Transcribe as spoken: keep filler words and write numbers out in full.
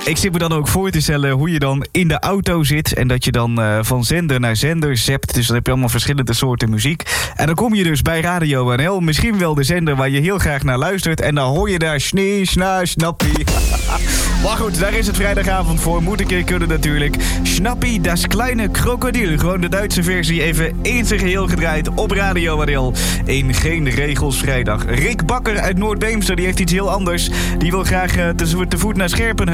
Ik zit me dan ook voor te stellen hoe je dan in de auto zit en dat je dan uh, van zender naar zender zapt. Dus dan heb je allemaal verschillende soorten muziek. En dan kom je dus bij Radio N L, misschien wel de zender waar je heel graag naar luistert. En dan hoor je daar snee, sna, snappie. Maar goed, daar is het vrijdagavond voor. Moet een keer kunnen natuurlijk. Snappie, das kleine krokodil. Gewoon de Duitse versie even in zijn geheel gedraaid op Radio N L. In Geen Regels Vrijdag. Rick Bakker uit Noord-Beemster, die heeft iets heel anders. Die wil graag uh, te, te voet naar Scherpenheuvel.